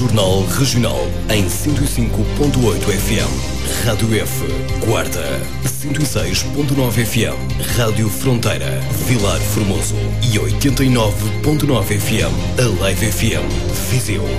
Jornal Regional em 105.8 FM. Rádio F, Guarda, 106.9 FM. Rádio Fronteira, Vilar Formoso e 89.9 FM. A Live FM, Viseu.